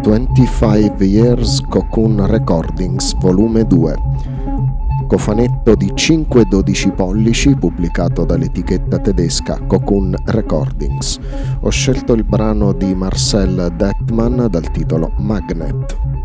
25 Years Cocoon Recordings Volume 2, cofanetto di 5-12 pollici pubblicato dall'etichetta tedesca Cocoon Recordings. Ho scelto il brano di Marcel Dettmann dal titolo Magnet.